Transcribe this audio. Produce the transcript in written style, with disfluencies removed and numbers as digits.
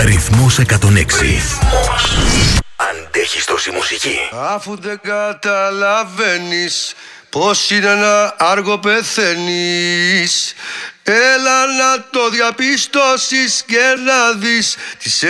Ρυθμός 106. Αντέχεις τόση μουσική? Αφού δεν καταλαβαίνεις πως είναι να άργο πεθαίνεις, έλα να το διαπιστώσεις και να δεις τις